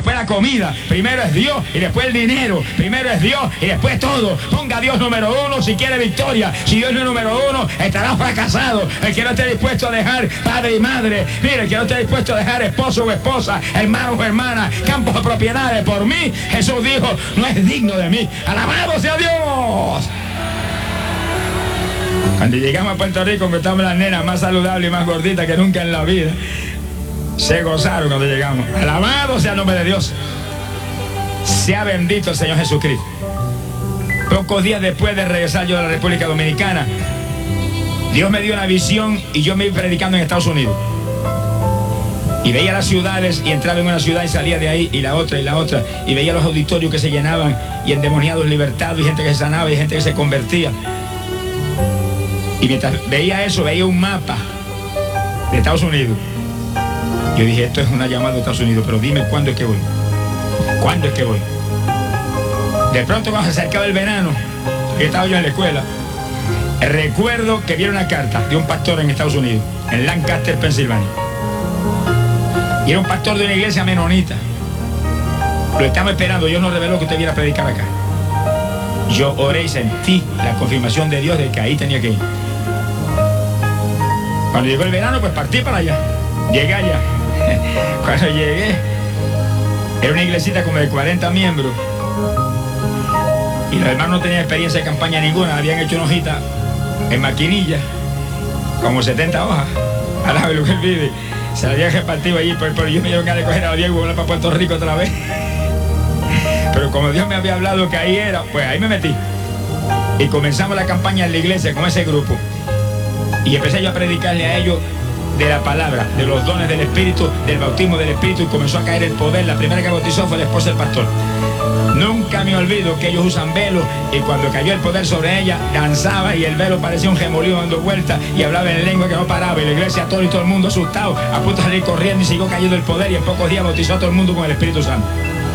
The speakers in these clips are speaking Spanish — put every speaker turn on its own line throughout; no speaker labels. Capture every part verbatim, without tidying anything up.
después la comida. Primero es Dios y después el dinero. Primero es Dios y después todo. Ponga a Dios número uno si quiere victoria. Si Dios no es número uno, estará fracasado. El que no esté dispuesto a dejar padre y madre, mire, el que no esté dispuesto a dejar esposo o esposa, hermano o hermana, campos o propiedades por mí, Jesús dijo, no es digno de mí. Alabado sea Dios. Cuando llegamos a Puerto Rico, encontramos las nenas más saludables y más gorditas que nunca en la vida. Se gozaron cuando llegamos. Alabado sea el nombre de Dios. Sea bendito el Señor Jesucristo. Pocos días después de regresar yo a la República Dominicana, Dios me dio una visión y yo me iba predicando en Estados Unidos. Y veía las ciudades y entraba en una ciudad y salía de ahí y la otra y la otra. Y veía los auditorios que se llenaban y endemoniados libertados y gente que se sanaba y gente que se convertía. Y mientras veía eso, veía un mapa de Estados Unidos. Yo dije, esto es una llamada de Estados Unidos, pero dime cuándo es que voy. ¿Cuándo es que voy? De pronto cuando se acercaba el verano, que estaba yo en la escuela, recuerdo que vi una carta de un pastor en Estados Unidos, en Lancaster, Pensilvania. Y era un pastor de una iglesia menonita. Lo estamos esperando, Dios nos reveló que usted viera a predicar acá. Yo oré y sentí la confirmación de Dios de que ahí tenía que ir. Cuando llegó el verano, pues partí para allá. Llegué allá. Cuando llegué, era una iglesita como de cuarenta miembros. Y los hermanos no tenían experiencia de campaña ninguna. Habían hecho una hojita en maquinilla, como setenta hojas. Alaba lo que él vive. Se la habían repartido allí, pero, pero yo me dieron ganas de coger a Diego y volar para Puerto Rico otra vez. Pero como Dios me había hablado que ahí era, pues ahí me metí. Y comenzamos la campaña en la iglesia con ese grupo. Y empecé yo a predicarle a ellos de la palabra, de los dones del Espíritu, del bautismo del Espíritu, y comenzó a caer el poder. La primera que bautizó fue la esposa del pastor. Nunca me olvido que ellos usan velo, y cuando cayó el poder sobre ella, danzaba y el velo parecía un gemolino dando vueltas y hablaba en lengua que no paraba, y la iglesia todo y todo el mundo asustado, a punto de salir corriendo, y siguió cayendo el poder, y en pocos días bautizó a todo el mundo con el Espíritu Santo.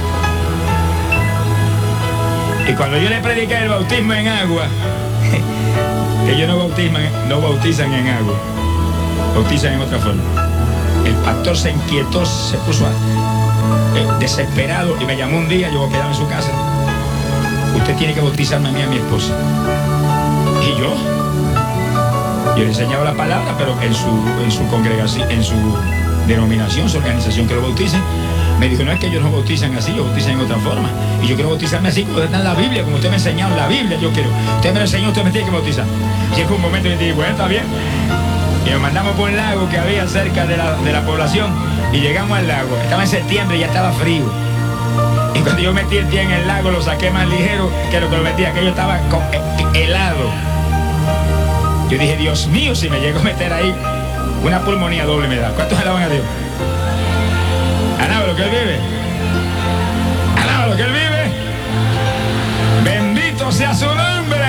Y cuando yo le prediqué el bautismo en agua, ellos no bautizan, no bautizan en agua, bautizan en otra forma. El pastor se inquietó, se puso a, eh, desesperado, y me llamó un día. Yo voy a quedarme en su casa. Usted tiene que bautizarme a mí y a mi esposa. Y yo, yo le enseñaba la palabra, pero en su, en su congregación, en su denominación, su organización, que lo bauticen. Me dijo, no es que ellos no bautizan así, ellos bautizan en otra forma. Y yo quiero bautizarme así como está en la Biblia, como usted me enseñó en la Biblia, yo quiero. Usted me lo enseñó, usted me tiene que bautizar. Llegó un momento y me dije, bueno, está bien. Y nos mandamos por un lago que había cerca de la, de la población, y llegamos al lago. Estaba en septiembre y ya estaba frío. Y cuando yo metí el pie en el lago, lo saqué más ligero que lo que lo metí. Aquello estaba con, eh, helado. Yo dije, Dios mío, si me llego a meter ahí, una pulmonía doble me da. ¿Cuántos alaban a Dios? Alaba lo que Él vive. Alaba lo que Él vive. Bendito sea su nombre.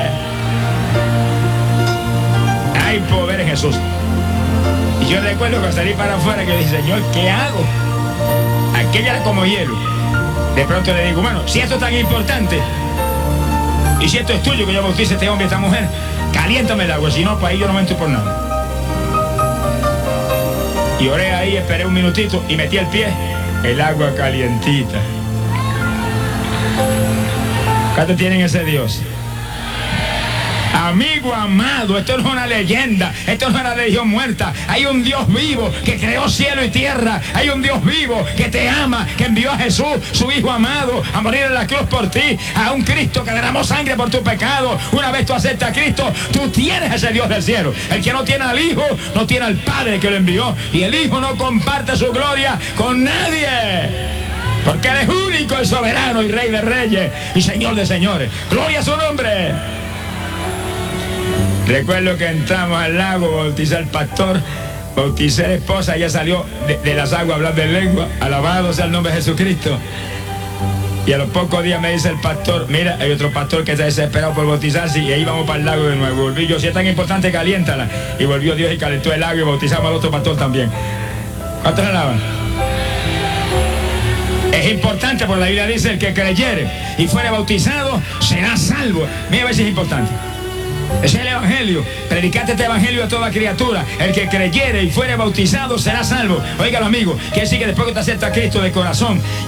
Hay poder en Jesús. Y yo recuerdo que salí para afuera, que yo dije, Señor, ¿qué hago? Aquella era como hielo. De pronto le digo, bueno, si esto es tan importante, y si esto es tuyo, que yo bautice a este hombre y a esta mujer, caliéntame el agua, si no, pues ahí yo no me entro por nada. Y oré ahí, esperé un minutito y metí el pie, el agua calientita. ¿Cuántos tienen ese Dios? Amigo amado, esto no es una leyenda, esto no es una religión muerta. Hay un Dios vivo que creó cielo y tierra. Hay un Dios vivo que te ama, que envió a Jesús, su Hijo amado, a morir en la cruz por ti. A un Cristo que derramó sangre por tu pecado. Una vez tú aceptas a Cristo, tú tienes ese Dios del cielo. El que no tiene al Hijo, no tiene al Padre que lo envió. Y el Hijo no comparte su gloria con nadie, porque Él es único, el soberano y Rey de reyes y Señor de señores. Gloria a su nombre. Recuerdo que entramos al lago, bauticé al pastor, bauticé a la esposa, ella salió de, de las aguas hablando en lengua. Alabado sea el nombre de Jesucristo. Y a los pocos días me dice el pastor, mira, hay otro pastor que está desesperado por bautizarse, y ahí vamos para el lago de nuevo. Volví yo, si es tan importante, caliéntala. Y volvió Dios y calentó el lago, y bautizamos al otro pastor también. ¿Cuántos alaban? Es importante, porque la Biblia dice, el que creyere y fuere bautizado será salvo. Mira a ver si es importante. Ese es el evangelio. Predicate este evangelio a toda criatura. El que creyere y fuere bautizado será salvo. Óigalo, amigo, quiere decir que después que te acepta a Cristo de corazón